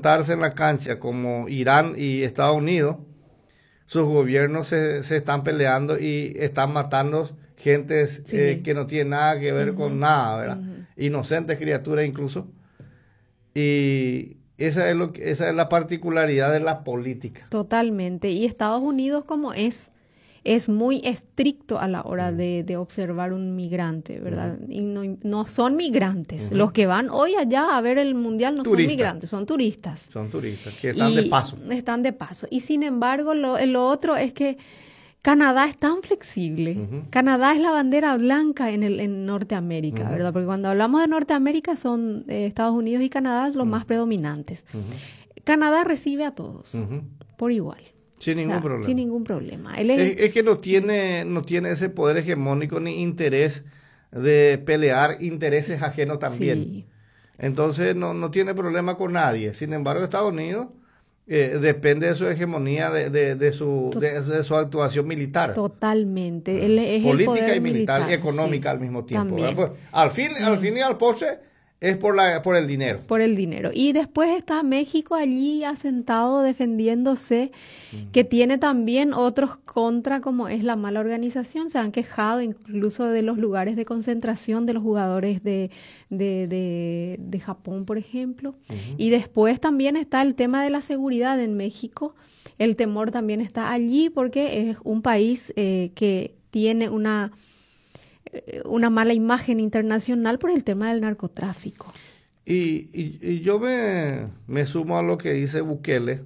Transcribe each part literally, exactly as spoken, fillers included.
enfrentarse en la cancha como Irán y Estados Unidos, sus gobiernos se, se están peleando y están matando gentes sí. eh, que no tienen nada que ver uh-huh. con nada, ¿verdad? Uh-huh. Inocentes criaturas incluso. Y esa es, lo que, esa es la particularidad de la política. Totalmente. Y Estados Unidos, como es, es muy estricto a la hora uh-huh. de, de observar un migrante, ¿verdad? Uh-huh. Y no, no son migrantes. Uh-huh. Los que van hoy allá a ver el mundial no Turista. son migrantes, son turistas. Son turistas, que están y de paso. Están de paso. Y sin embargo, lo, lo otro es que Canadá es tan flexible. Uh-huh. Canadá es la bandera blanca en, el, en Norteamérica, uh-huh. ¿verdad? Porque cuando hablamos de Norteamérica son eh, Estados Unidos y Canadá los uh-huh. más predominantes. Uh-huh. Canadá recibe a todos uh-huh. por igual. Sin ningún o sea, problema. Sin ningún problema. Él es, es, es que no tiene, no tiene ese poder hegemónico ni interés de pelear intereses ajenos también. Sí. Entonces no, no tiene problema con nadie. Sin embargo, Estados Unidos eh, depende de su hegemonía, de, de, de, su, de, de su actuación militar. Totalmente. Él es política el poder y militar, militar y económica sí, al mismo tiempo. Pues, al, fin, mm. al fin y al postre es por, la, por el dinero. Por el dinero. Y después está México allí asentado defendiéndose, mm. que tiene también otros contra, como es la mala organización. Se han quejado incluso de los lugares de concentración de los jugadores de, de, de, de Japón, por ejemplo. Uh-huh. Y después también está el tema de la seguridad en México. El temor también está allí porque es un país eh, que tiene una... una mala imagen internacional por el tema del narcotráfico. Y, y, y yo me, me sumo a lo que dice Bukele.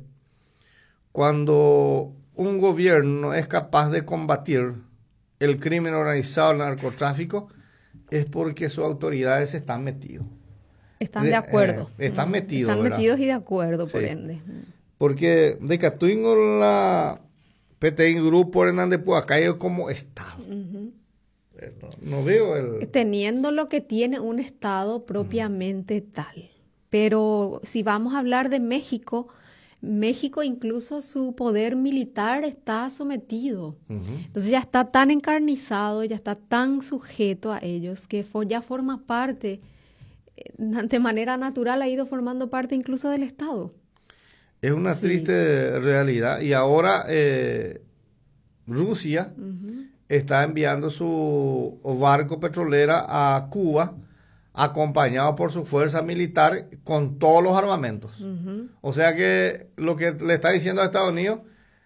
Cuando un gobierno es capaz de combatir el crimen organizado, el narcotráfico, es porque sus autoridades están metidos. Están de, de acuerdo. Eh, están metidos, Están ¿verdad? metidos y de acuerdo, por sí. ende. Porque de que tengo la P T I Grupo Hernández Puacayo como Estado. Uh-huh. No, no veo el... Teniendo lo que tiene un Estado propiamente uh-huh. tal. Pero si vamos a hablar de México, México incluso su poder militar está sometido. Uh-huh. Entonces ya está tan encarnizado, ya está tan sujeto a ellos que for, ya forma parte, de manera natural ha ido formando parte incluso del Estado. Es una sí. triste realidad. Y ahora eh, Rusia... Uh-huh. está enviando su barco petrolera a Cuba, acompañado por su fuerza militar con todos los armamentos. Uh-huh. O sea que lo que le está diciendo a Estados Unidos,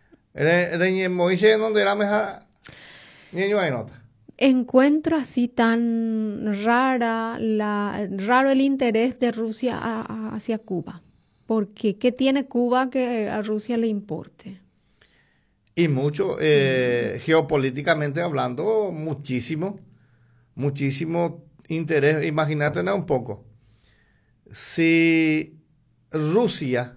encuentro así tan rara la, raro el interés de Rusia a, a, hacia Cuba. Porque ¿qué tiene Cuba que a Rusia le importe? Y mucho, eh, geopolíticamente hablando, muchísimo, muchísimo interés. Imagínate un poco, si Rusia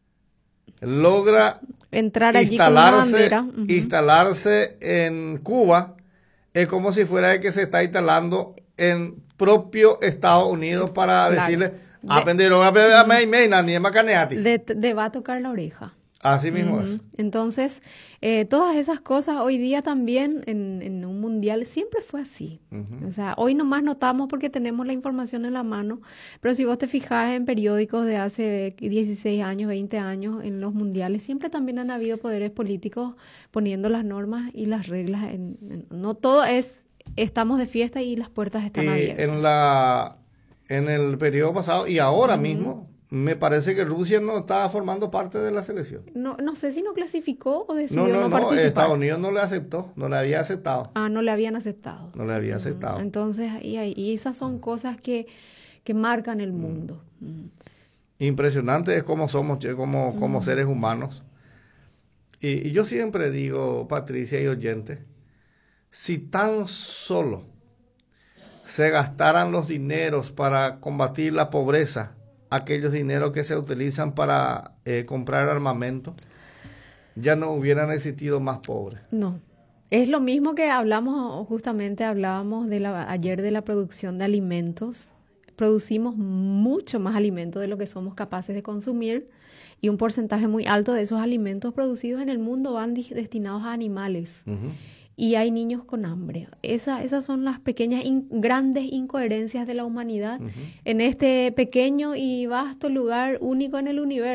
logra entrar allí instalarse, con una bandera. Uh-huh. instalarse en Cuba, es como si fuera el que se está instalando en propio Estados Unidos para claro. decirle, aprender a de, de va a tocar la oreja. Así mismo uh-huh. es. Entonces, eh, todas esas cosas hoy día también en, en un mundial siempre fue así. Uh-huh. O sea, hoy nomás notamos porque tenemos la información en la mano, pero si vos te fijas en periódicos de hace dieciséis años, veinte años, en los mundiales, siempre también han habido poderes políticos poniendo las normas y las reglas. En, en, no todo es, estamos de fiesta y las puertas están eh, abiertas. En, la, en el periodo pasado y ahora uh-huh. mismo, me parece que Rusia no estaba formando parte de la selección. No, no sé si no clasificó o decidió no, no, no, no participar. Estados Unidos no le aceptó, no le había aceptado. Ah, no le habían aceptado. No le había uh-huh. aceptado. Entonces, y, y esas son uh-huh. cosas que, que marcan el mundo. Uh-huh. Impresionante es cómo somos, como, como uh-huh. seres humanos. Y, y yo siempre digo, Patricia y oyentes, si tan solo se gastaran los dineros para combatir la pobreza, aquellos dineros que se utilizan para eh, comprar armamento, ya no hubieran existido más pobres. No, es lo mismo que hablamos, justamente hablábamos de la, ayer de la producción de alimentos. Producimos mucho más alimentos de lo que somos capaces de consumir y un porcentaje muy alto de esos alimentos producidos en el mundo van di- destinados a animales. Uh-huh. Y hay niños con hambre. Esa, esas son las pequeñas, in, grandes incoherencias de la humanidad uh-huh. en este pequeño y vasto lugar único en el universo.